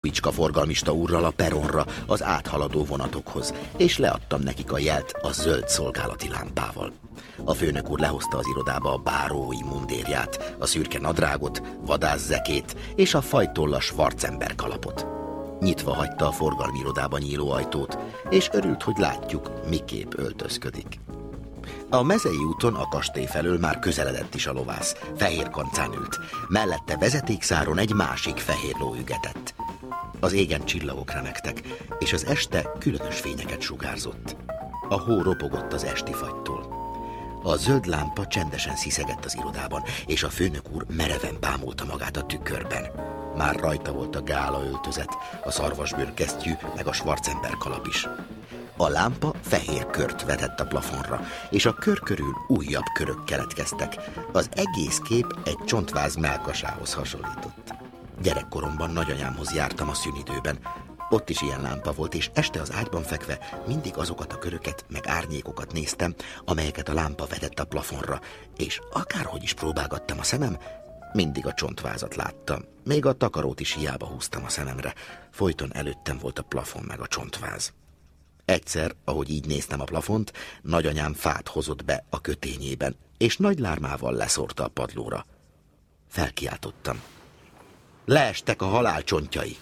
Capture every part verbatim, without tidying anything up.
Bicska forgalmista úrral a peronra az áthaladó vonatokhoz, és leadtam nekik a jelt a zöld szolgálati lámpával. A főnök úr lehozta az irodába a bárói mundérját, a szürke nadrágot, vadászzekét és a fajtollas Schwarzember kalapot. Nyitva hagyta a forgalmi irodába nyíló ajtót, és örült, hogy látjuk, miképp öltözködik. A mezei úton a kastély felől már közeledett is a lovász, fehér kancán ült, mellette vezetékszáron egy másik fehér ló ügetett. Az égen csillagok remegtek, és az este különös fényeket sugárzott. A hó ropogott az esti fagytól. A zöld lámpa csendesen sziszegett az irodában, és a főnök úr mereven bámulta magát a tükörben. Már rajta volt a gála öltözet, a szarvasbőr kesztyű, meg a Schwarzember kalap is. A lámpa fehér kört vetett a plafonra, és a kör körül újabb körök keletkeztek. Az egész kép egy csontváz mellkasához hasonlított. Gyerekkoromban nagyanyámhoz jártam a szünidőben. Ott is ilyen lámpa volt, és este az ágyban fekve mindig azokat a köröket meg árnyékokat néztem, amelyeket a lámpa vetett a plafonra, és akárhogy is próbálgattam a szemem, mindig a csontvázat láttam. Még a takarót is hiába húztam a szememre. Folyton előttem volt a plafon meg a csontváz. Egyszer, ahogy így néztem a plafont, nagyanyám fát hozott be a kötényében, és nagy lármával leszórta a padlóra. Felkiáltottam. Leestek a halál csontjai!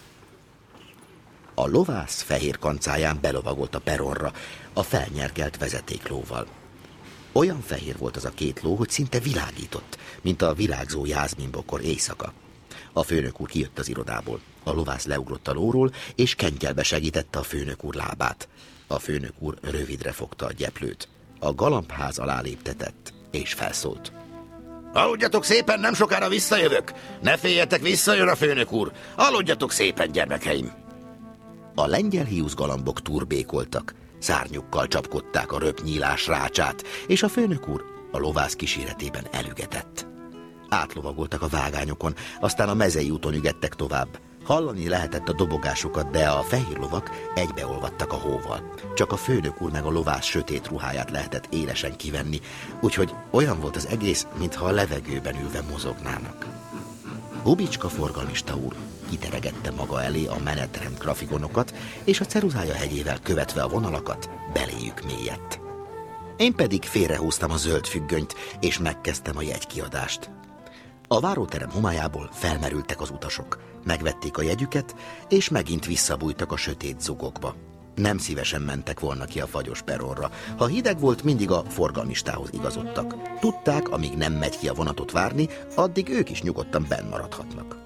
A lovász fehér kancáján belovagolt a peronra, a felnyergelt vezetéklóval. Olyan fehér volt az a két ló, hogy szinte világított, mint a virágzó jászminbokor éjszaka. A főnök úr kijött az irodából. A lovász leugrott a lóról, és kengyelbe segítette a főnök úr lábát. A főnök úr rövidre fogta a gyeplőt. A galambház alá léptetett, és felszólt. Aludjatok szépen, nem sokára visszajövök! Ne féljetek, visszajön a főnök úr! Aludjatok szépen, gyermekeim! A lengyel hiúzgalambok turbékoltak, szárnyukkal csapkodták a röpnyílás rácsát, és a főnök úr a lovász kíséretében elügetett. Átlovagoltak a vágányokon, aztán a mezei úton ügettek tovább. Hallani lehetett a dobogásokat, de a fehér lovak egybeolvadtak a hóval. Csak a főnök úr meg a lovász sötét ruháját lehetett élesen kivenni, úgyhogy olyan volt az egész, mintha a levegőben ülve mozognának. Hubicska forgalmista úr kiteregette maga elé a menetrend grafikonokat, és a ceruzája hegyével követve a vonalakat beléjük mélyedt. Én pedig félrehúztam a zöld függönyt, és megkezdtem a jegykiadást. A váróterem homályából felmerültek az utasok, megvették a jegyüket, és megint visszabújtak a sötét zugokba. Nem szívesen mentek volna ki a fagyos peronra. Ha hideg volt, mindig a forgalmistához igazodtak. Tudták, amíg nem megy ki a vonatot várni, addig ők is nyugodtan benn maradhatnak.